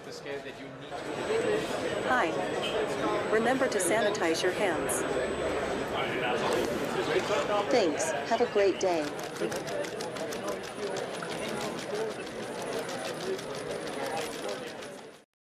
Hi. Remember to sanitize your hands. Thanks. Have a great day.